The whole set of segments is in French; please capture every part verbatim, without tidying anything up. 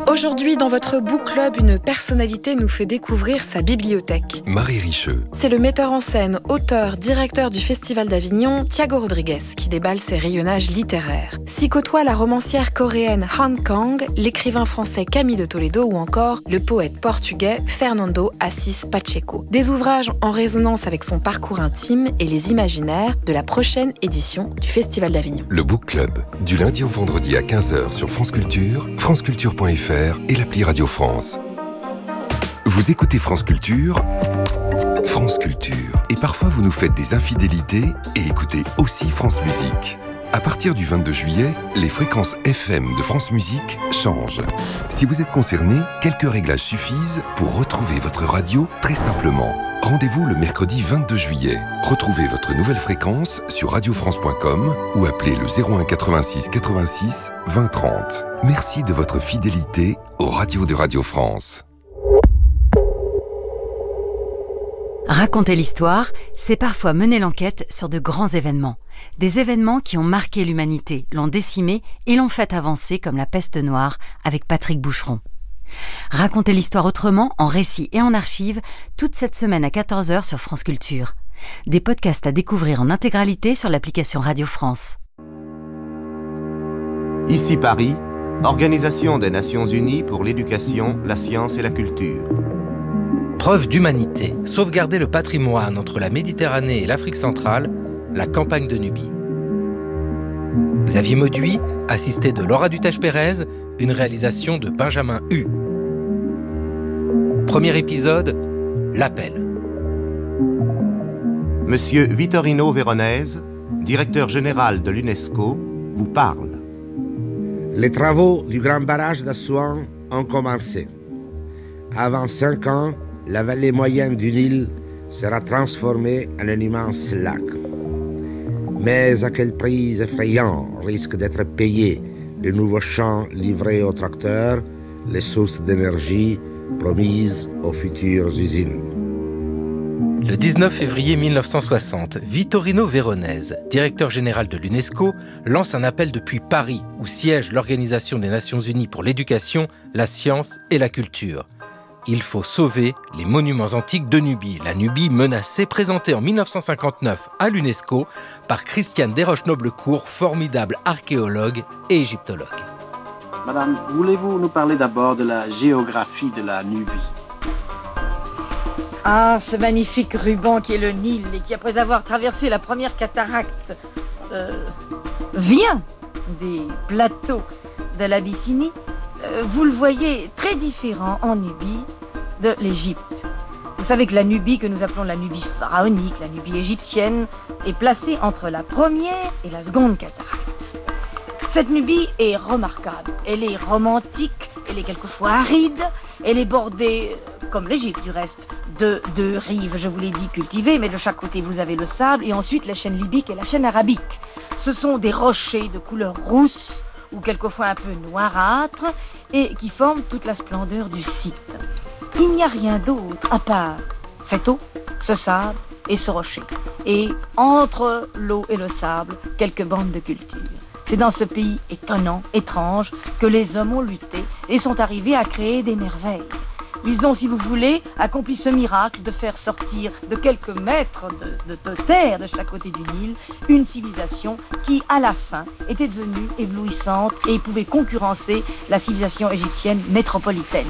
Aujourd'hui, dans votre Book Club, une personnalité nous fait découvrir sa bibliothèque. Marie Richeux. C'est le metteur en scène, auteur, directeur du Festival d'Avignon, Thiago Rodrigues, qui déballe ses rayonnages littéraires. S'y côtoient la romancière coréenne Han Kang, l'écrivain français Camille de Toledo ou encore le poète portugais Fernando Assis Pacheco. Des ouvrages en résonance avec son parcours intime et les imaginaires de la prochaine édition du Festival d'Avignon. Le Book Club, du lundi au vendredi à quinze heures sur France Culture, franceculture point f r et l'appli Radio France. Vous écoutez France Culture, France Culture. Et parfois vous nous faites des infidélités et écoutez aussi France Musique. À partir du vingt-deux juillet, les fréquences F M de France Musique changent. Si vous êtes concerné, quelques réglages suffisent pour retrouver votre radio très simplement. Rendez-vous le mercredi vingt-deux juillet. Retrouvez votre nouvelle fréquence sur radio france point com ou appelez le zéro un quatre-vingt-six quatre-vingt-six vingt trente. Merci de votre fidélité aux radios de Radio France. Raconter l'histoire, c'est parfois mener l'enquête sur de grands événements. Des événements qui ont marqué l'humanité, l'ont décimée et l'ont fait avancer comme la peste noire avec Patrick Boucheron. Raconter l'histoire autrement, en récit et en archives, toute cette semaine à quatorze heures sur France Culture. Des podcasts à découvrir en intégralité sur l'application Radio France. Ici Paris, Organisation des Nations Unies pour l'éducation, la science et la culture. Preuve d'humanité, sauvegarder le patrimoine entre la Méditerranée et l'Afrique centrale, la campagne de Nubie. Xavier Mauduit, assisté de Laura Dutèche-Pérez, une réalisation de Benjamin Hu. Premier épisode, l'appel. Monsieur Vittorino Veronese, directeur général de l'UNESCO, vous parle. Les travaux du grand barrage d'Assouan ont commencé. Avant cinq ans, la vallée moyenne du Nil sera transformée en un immense lac. Mais à quel prix effrayant risque d'être payé les nouveaux champs livrés aux tracteurs, les sources d'énergie promises aux futures usines. Le dix-neuf février mille neuf cent soixante, Vittorino Veronese, directeur général de l'UNESCO, lance un appel depuis Paris, où siège l'Organisation des Nations Unies pour l'éducation, la science et la culture. Il faut sauver les monuments antiques de Nubie. La Nubie menacée, présentée en mille neuf cent cinquante-neuf à l'UNESCO par Christiane Desroches-Noblecourt, formidable archéologue et égyptologue. Madame, voulez-vous nous parler d'abord de la géographie de la Nubie ? Ah, ce magnifique ruban qui est le Nil et qui, après avoir traversé la première cataracte, euh, vient des plateaux de l'Abyssinie. Euh, vous le voyez très différent en Nubie de l'Égypte. Vous savez que la Nubie, que nous appelons la Nubie pharaonique, la Nubie égyptienne, est placée entre la première et la seconde cataracte. Cette Nubie est remarquable. Elle est romantique, elle est quelquefois aride, elle est bordée, comme l'Égypte du reste, de deux rives, je vous l'ai dit, cultivées, mais de chaque côté vous avez le sable et ensuite la chaîne libyque et la chaîne arabique. Ce sont des rochers de couleur rousse ou quelquefois un peu noirâtre, et qui forment toute la splendeur du site. Il n'y a rien d'autre à part cette eau, ce sable et ce rocher. Et entre l'eau et le sable, quelques bandes de culture. C'est dans ce pays étonnant, étrange, que les hommes ont lutté et sont arrivés à créer des merveilles. Ils ont, si vous voulez, accompli ce miracle de faire sortir de quelques mètres de, de, de terre de chaque côté du Nil une civilisation qui, à la fin, était devenue éblouissante et pouvait concurrencer la civilisation égyptienne métropolitaine.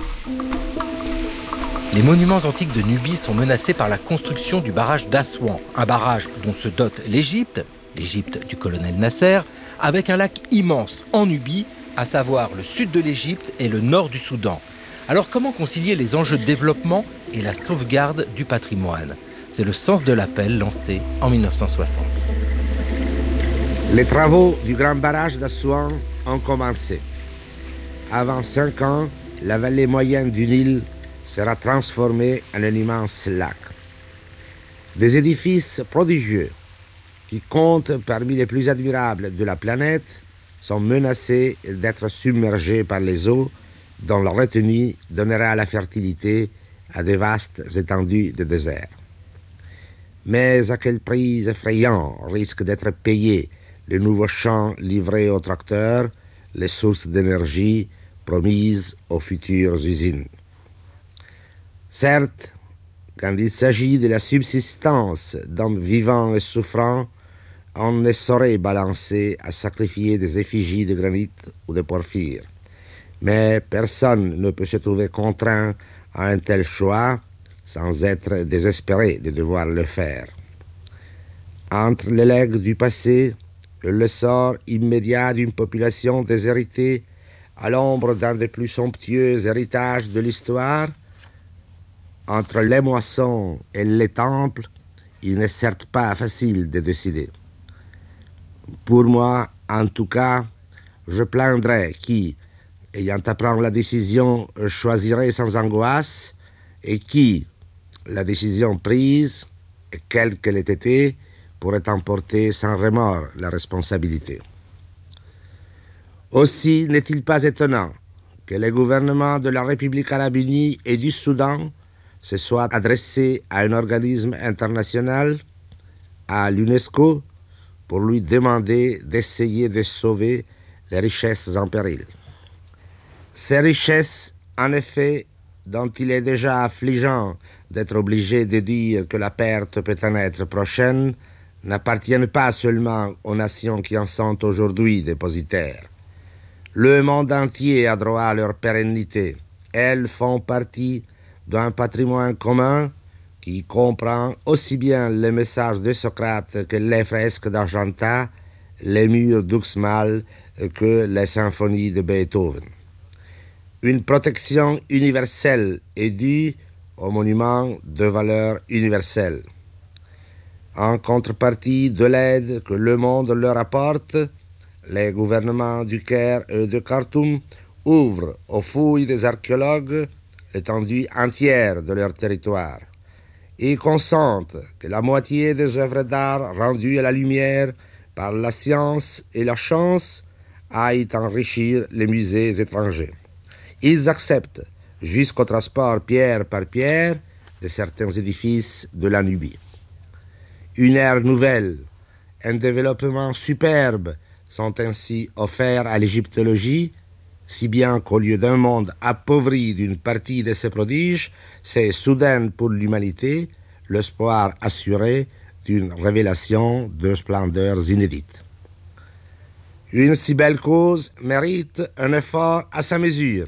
Les monuments antiques de Nubie sont menacés par la construction du barrage d'Assouan, un barrage dont se dote l'Égypte, l'Égypte du colonel Nasser, avec un lac immense en Nubie, à savoir le sud de l'Égypte et le nord du Soudan. Alors comment concilier les enjeux de développement et la sauvegarde du patrimoine ? C'est le sens de l'appel lancé en mille neuf cent soixante. Les travaux du grand barrage d'Assouan ont commencé. Avant cinq ans, la vallée moyenne du Nil sera transformée en un immense lac. Des édifices prodigieux qui comptent parmi les plus admirables de la planète sont menacés d'être submergés par les eaux dont la retenue donnera la fertilité à de vastes étendues de désert. Mais à quel prix effrayant risque d'être payé les nouveaux champs livrés aux tracteurs, les sources d'énergie promise aux futures usines. Certes, quand il s'agit de la subsistance d'hommes vivants et souffrants, on ne saurait balancer à sacrifier des effigies de granit ou de porphyre. Mais personne ne peut se trouver contraint à un tel choix sans être désespéré de devoir le faire. Entre les legs du passé et le sort immédiat d'une population déshéritée à l'ombre d'un des plus somptueux héritages de l'histoire, entre les moissons et les temples, il n'est certes pas facile de décider. Pour moi, en tout cas, je plaindrais qui, ayant à prendre la décision, choisirait sans angoisse, et qui, la décision prise, quelle qu'elle ait été, pourrait emporter sans remords la responsabilité. Aussi n'est-il pas étonnant que les gouvernements de la République arabe unie et du Soudan se soient adressés à un organisme international, à l'UNESCO, pour lui demander d'essayer de sauver les richesses en péril. Ces richesses, en effet, dont il est déjà affligeant d'être obligé de dire que la perte peut en être prochaine, n'appartiennent pas seulement aux nations qui en sont aujourd'hui dépositaires. Le monde entier a droit à leur pérennité. Elles font partie d'un patrimoine commun qui comprend aussi bien les messages de Socrate que les fresques d'Argenta, les murs d'Uxmal que les symphonies de Beethoven. Une protection universelle est due aux monuments de valeur universelle. En contrepartie de l'aide que le monde leur apporte, les gouvernements du Caire et de Khartoum ouvrent aux fouilles des archéologues l'étendue entière de leur territoire et consentent que la moitié des œuvres d'art rendues à la lumière par la science et la chance aillent enrichir les musées étrangers. Ils acceptent jusqu'au transport pierre par pierre de certains édifices de la Nubie. Une ère nouvelle, un développement superbe sont ainsi offerts à l'égyptologie, si bien qu'au lieu d'un monde appauvri d'une partie de ses prodiges, c'est soudain pour l'humanité l'espoir assuré d'une révélation de splendeurs inédites. Une si belle cause mérite un effort à sa mesure.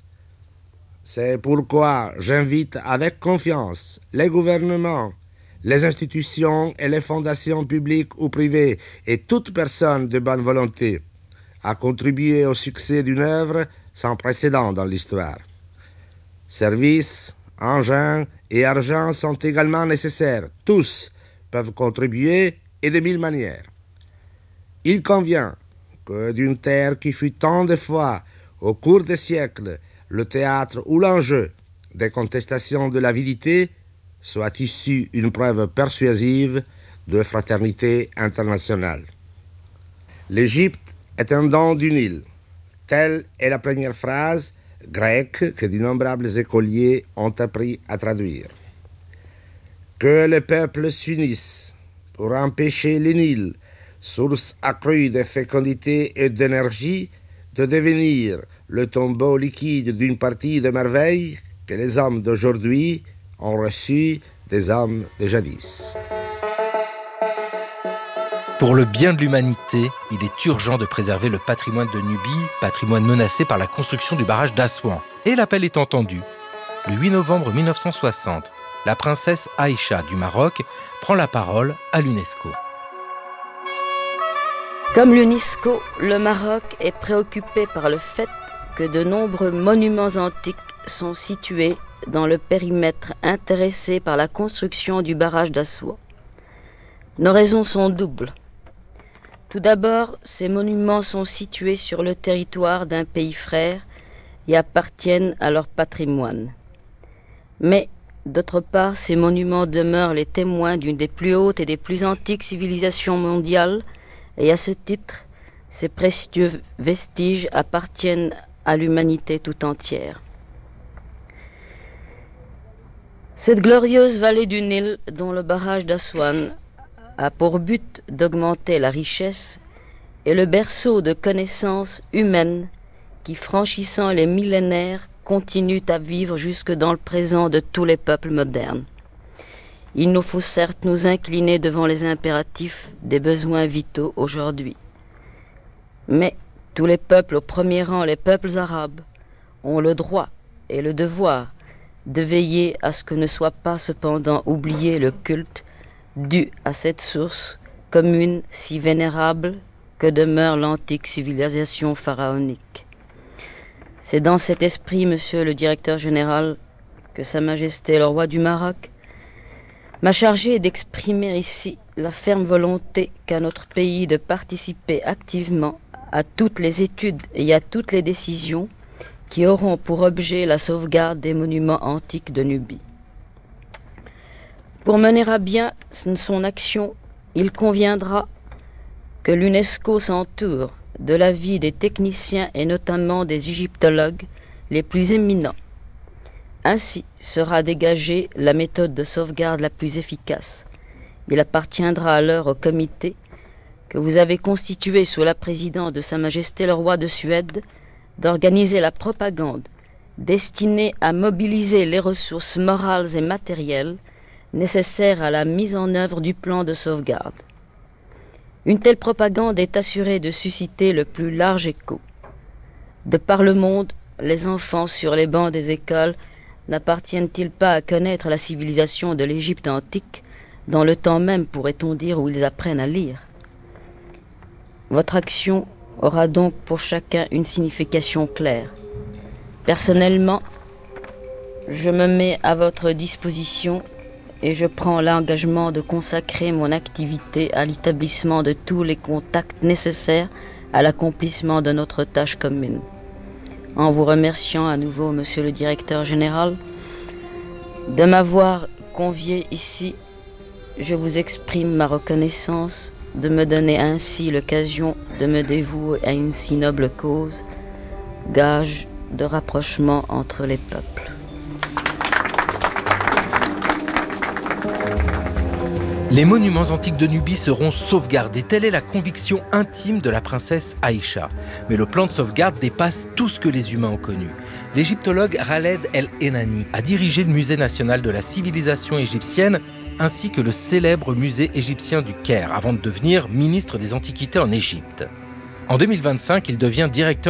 C'est pourquoi j'invite avec confiance les gouvernements, les institutions et les fondations publiques ou privées et toute personne de bonne volonté à contribuer au succès d'une œuvre sans précédent dans l'histoire. Services, engins et argent sont également nécessaires. Tous peuvent contribuer et de mille manières. Il convient que d'une terre qui fut tant de fois, au cours des siècles, le théâtre ou l'enjeu des contestations de l'avidité, soit issue une preuve persuasive de fraternité internationale. L'Égypte est un don du Nil. Telle est la première phrase grecque que d'innombrables écoliers ont appris à traduire. Que les peuples s'unissent pour empêcher le Nil, source accrue de fécondité et d'énergie, de devenir le tombeau liquide d'une partie de merveilles que les hommes d'aujourd'hui ont reçu des hommes de jadis. Pour le bien de l'humanité, il est urgent de préserver le patrimoine de Nubie, patrimoine menacé par la construction du barrage d'Assouan. Et l'appel est entendu. Le huit novembre mille neuf cent soixante, la princesse Aïcha du Maroc prend la parole à l'UNESCO. Comme l'UNESCO, le Maroc est préoccupé par le fait que de nombreux monuments antiques sont situés dans le périmètre intéressé par la construction du barrage d'Assouan. Nos raisons sont doubles. Tout d'abord, ces monuments sont situés sur le territoire d'un pays frère et appartiennent à leur patrimoine. Mais, d'autre part, ces monuments demeurent les témoins d'une des plus hautes et des plus antiques civilisations mondiales, et à ce titre, ces précieux vestiges appartiennent à l'humanité tout entière. Cette glorieuse vallée du Nil, dont le barrage d'Assouan a pour but d'augmenter la richesse, est le berceau de connaissances humaines qui, franchissant les millénaires, continuent à vivre jusque dans le présent de tous les peuples modernes. Il nous faut certes nous incliner devant les impératifs des besoins vitaux aujourd'hui. Mais tous les peuples, au premier rang les peuples arabes, ont le droit et le devoir de veiller à ce que ne soit pas cependant oublié le culte dû à cette source commune si vénérable que demeure l'antique civilisation pharaonique. C'est dans cet esprit, monsieur le directeur général, que Sa Majesté le roi du Maroc m'a chargé d'exprimer ici la ferme volonté qu'a notre pays de participer activement à toutes les études et à toutes les décisions qui auront pour objet la sauvegarde des monuments antiques de Nubie. Pour mener à bien son action, il conviendra que l'UNESCO s'entoure de l'avis des techniciens et notamment des égyptologues les plus éminents. Ainsi sera dégagée la méthode de sauvegarde la plus efficace. Il appartiendra alors au comité que vous avez constitué sous la présidence de Sa Majesté le roi de Suède d'organiser la propagande destinée à mobiliser les ressources morales et matérielles nécessaires à la mise en œuvre du plan de sauvegarde. Une telle propagande est assurée de susciter le plus large écho. De par le monde, les enfants sur les bancs des écoles n'appartiennent-ils pas à connaître la civilisation de l'Égypte antique, dans le temps même, pourrait-on dire, où ils apprennent à lire? Votre action aura donc pour chacun une signification claire. Personnellement, je me mets à votre disposition et je prends l'engagement de consacrer mon activité à l'établissement de tous les contacts nécessaires à l'accomplissement de notre tâche commune. En vous remerciant à nouveau, monsieur le directeur général, de m'avoir convié ici, je vous exprime ma reconnaissance de me donner ainsi l'occasion de me dévouer à une si noble cause, gage de rapprochement entre les peuples. Les monuments antiques de Nubie seront sauvegardés. Telle est la conviction intime de la princesse Aïcha. Mais le plan de sauvegarde dépasse tout ce que les humains ont connu. L'égyptologue Khaled El-Enani a dirigé le musée national de la civilisation égyptienne ainsi que le célèbre musée égyptien du Caire avant de devenir ministre des Antiquités en Égypte. En deux mille vingt-cinq, il devient directeur